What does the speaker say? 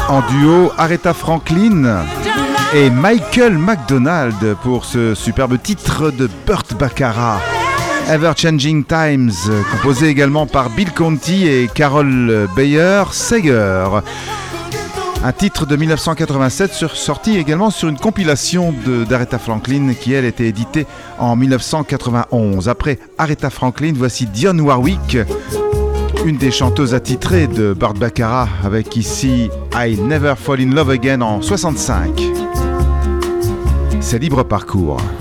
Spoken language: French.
En duo, Aretha Franklin et Michael McDonald pour ce superbe titre de Burt Bacharach, Ever Changing Times, composé également par Bill Conti et Carol Bayer Sager. Un titre de 1987 sorti également sur une compilation d'Aretha Franklin qui, elle, était éditée en 1991. Après Aretha Franklin, voici Dionne Warwick, une des chanteuses attitrées de Burt Bacharach, avec ici I Never Fall in Love Again en 65. C'est Libre Parcours.